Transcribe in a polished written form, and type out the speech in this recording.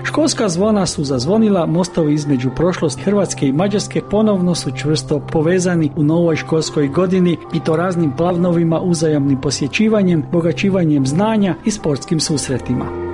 Školska zvona su zazvonila, mostovi između prošlosti Hrvatske i Mađarske ponovno su čvrsto povezani u novoj školskoj godini i to raznim planovima, uzajamnim posjećivanjem, bogaćivanjem znanja i sportskim susretima.